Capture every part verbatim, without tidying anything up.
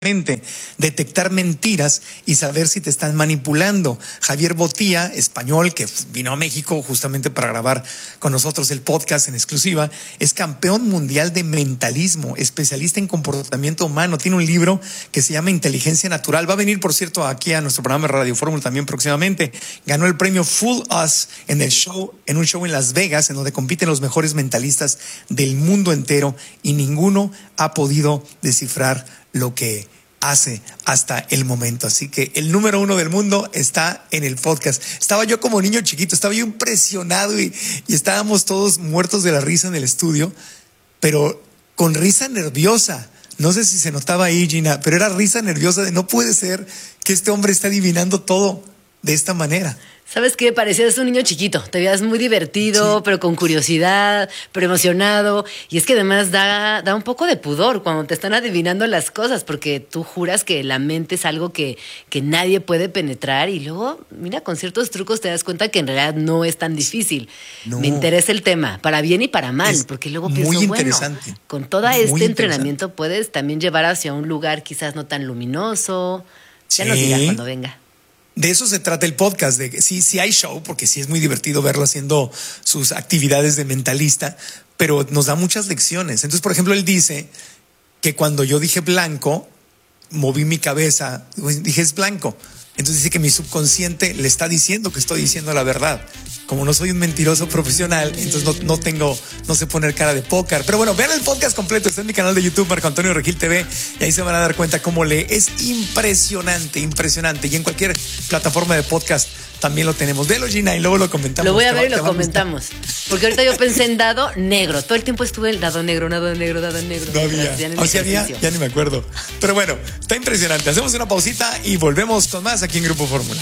detectar mentiras y saber si te están manipulando. Javier Botía, español, que vino a México justamente para grabar con nosotros el podcast en exclusiva, es campeón mundial de mentalismo, especialista en comportamiento humano. Tiene un libro que se llama Inteligencia Natural. Va a venir, por cierto, aquí a nuestro programa de Radio Fórmula también próximamente. Ganó el premio Fool Us en el show, en un show en Las Vegas, en donde compiten los mejores mentalistas del mundo entero y ninguno ha podido descifrar lo que hace hasta el momento. Así que el número uno del mundo está en el podcast. Estaba yo como niño chiquito, estaba yo impresionado y, y estábamos todos muertos de la risa en el estudio, pero con risa nerviosa. No sé si se notaba ahí, Gina, pero era risa nerviosa de no puede ser que este hombre esté adivinando todo de esta manera. ¿Sabes qué? Parecías un niño chiquito. Te veías muy divertido, sí, pero con curiosidad, pero emocionado. Y es que además da, da un poco de pudor cuando te están adivinando las cosas, porque tú juras que la mente es algo que, que nadie puede penetrar. Y luego, mira, con ciertos trucos te das cuenta que en realidad no es tan difícil. No. Me interesa el tema, para bien y para mal, es porque luego pienso, muy interesante. Bueno, con todo este entrenamiento puedes también llevar hacia un lugar quizás no tan luminoso. Ya sí. Nos dirás cuando venga. De eso se trata el podcast, de que sí, sí hay show, porque sí es muy divertido verlo haciendo sus actividades de mentalista, pero nos da muchas lecciones. Entonces, por ejemplo, él dice que cuando yo dije blanco, moví mi cabeza, dije es blanco. Entonces dice que mi subconsciente le está diciendo que estoy diciendo la verdad. Como no soy un mentiroso profesional, entonces no, no tengo, no sé poner cara de póker. Pero bueno, vean el podcast completo, está en mi canal de YouTube, Marco Antonio Regil T V, y ahí se van a dar cuenta cómo lee. Es impresionante, impresionante. Y en cualquier plataforma de podcast también lo tenemos. Velo, Gina, y luego lo comentamos. Lo voy a ver y lo comentamos. Porque ahorita yo pensé en dado negro. Todo el tiempo estuve el dado negro, dado negro, dado negro. No había. O sea, había, ya ni me acuerdo. Pero bueno, está impresionante. Hacemos una pausita y volvemos con más aquí en Grupo Fórmula.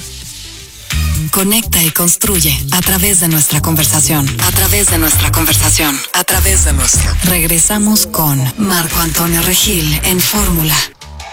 Conecta y construye a través de nuestra conversación. A través de nuestra conversación. A través de nuestra. Regresamos con Marco Antonio Regil en Fórmula.